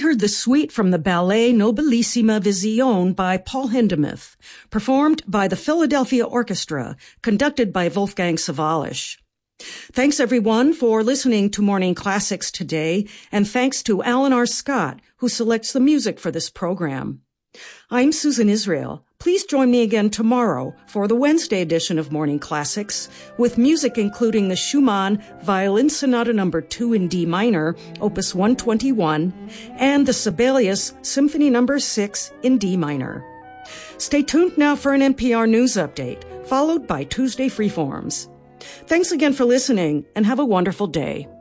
heard the suite from the Ballet Nobilissima Vision by Paul Hindemith, performed by the Philadelphia Orchestra, conducted by Wolfgang Sawallisch. Thanks, everyone, for listening to Morning Classics today, and thanks to Alan R. Scott, who selects the music for this program. I'm Susan Israel. Please join me again tomorrow for the Wednesday edition of Morning Classics, with music including the Schumann Violin Sonata No. 2 in D minor, Opus 121, and the Sibelius Symphony No. 6 in D minor. Stay tuned now for an NPR News update, followed by Tuesday Freeforms. Thanks again for listening, and have a wonderful day.